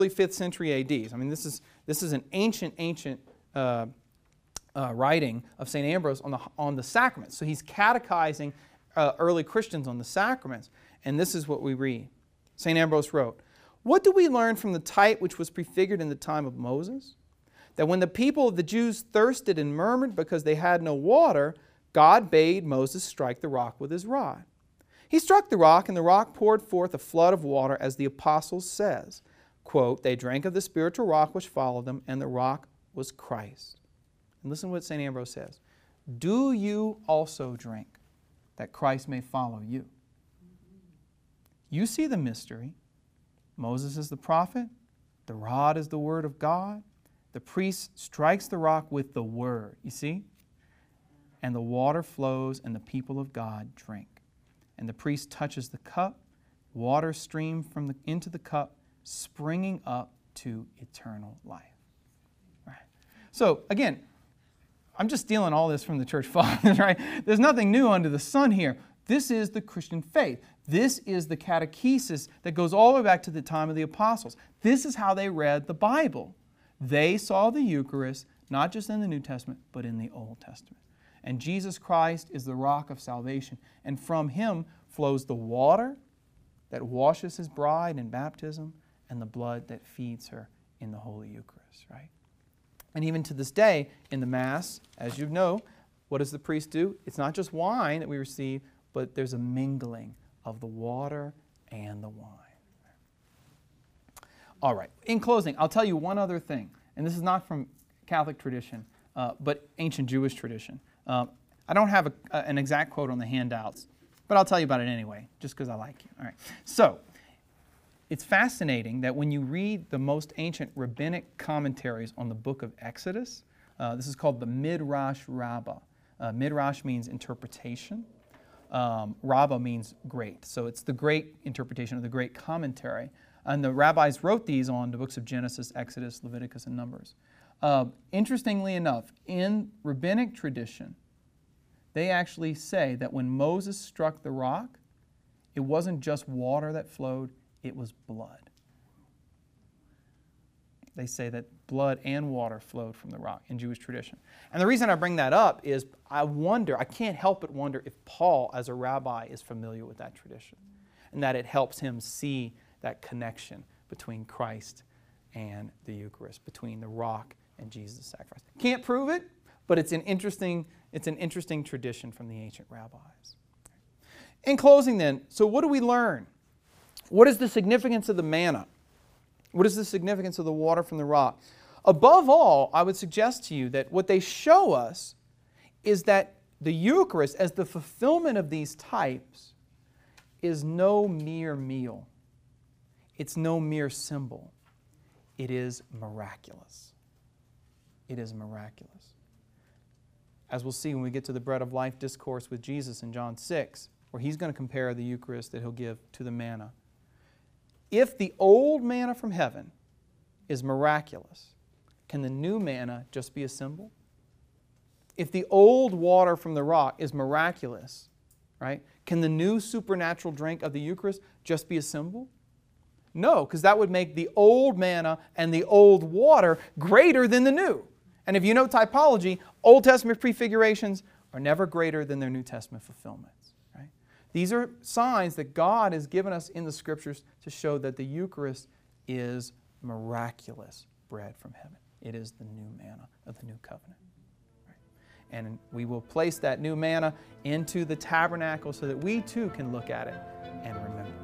5th century AD. I mean, this is an ancient writing of St. Ambrose on the sacraments. So he's catechizing early Christians on the sacraments. And this is what we read. St. Ambrose wrote, "What do we learn from the type which was prefigured in the time of Moses? That when the people of the Jews thirsted and murmured because they had no water, God bade Moses strike the rock with his rod. He struck the rock, and the rock poured forth a flood of water, as the Apostles says, quote, they drank of the spiritual rock which followed them, and the rock was Christ." And listen to what St. Ambrose says. "Do you also drink, that Christ may follow you?" You see the mystery. Moses is the prophet. The rod is the word of God. The priest strikes the rock with the word. You see? And the water flows, and the people of God drink. And the priest touches the cup. Water streams into the cup, springing up to eternal life. Right. So, again, I'm just stealing all this from the church fathers, right? There's nothing new under the sun here. This is the Christian faith. This is the catechesis that goes all the way back to the time of the apostles. This is how they read the Bible. They saw the Eucharist, not just in the New Testament, but in the Old Testament. And Jesus Christ is the rock of salvation. And from Him flows the water that washes His bride in baptism and the blood that feeds her in the Holy Eucharist, right? And even to this day, in the Mass, as you know, what does the priest do? It's not just wine that we receive, but there's a mingling of the water and the wine. All right, in closing, I'll tell you one other thing, and this is not from Catholic tradition, but ancient Jewish tradition. I don't have an exact quote on the handouts, but I'll tell you about it anyway, just because I like you. All right. So, it's fascinating that when you read the most ancient rabbinic commentaries on the book of Exodus, this is called the Midrash Rabbah. Midrash means interpretation. Rabbah means great. So it's the great interpretation or the great commentary. And the rabbis wrote these on the books of Genesis, Exodus, Leviticus, and Numbers. Interestingly enough, in rabbinic tradition, they actually say that when Moses struck the rock, it wasn't just water that flowed, it was blood. They say that blood and water flowed from the rock in Jewish tradition. And the reason I bring that up is I can't help but wonder if Paul, as a rabbi, is familiar with that tradition and that it helps him see that connection between Christ and the Eucharist, between the rock and Jesus' sacrifice. Can't prove it, but it's an interesting tradition from the ancient rabbis. In closing then, so what do we learn? What is the significance of the manna? What is the significance of the water from the rock? Above all, I would suggest to you that what they show us is that the Eucharist, as the fulfillment of these types, is no mere meal. It's no mere symbol. It is miraculous. It is miraculous. As we'll see when we get to the Bread of Life discourse with Jesus in John 6, where He's going to compare the Eucharist that He'll give to the manna. If the old manna from heaven is miraculous, can the new manna just be a symbol? If the old water from the rock is miraculous, right, can the new supernatural drink of the Eucharist just be a symbol? No, because that would make the old manna and the old water greater than the new. And if you know typology, Old Testament prefigurations are never greater than their New Testament fulfillments. Right? These are signs that God has given us in the Scriptures to show that the Eucharist is miraculous bread from heaven. It is the new manna of the new covenant. Right? And we will place that new manna into the tabernacle so that we too can look at it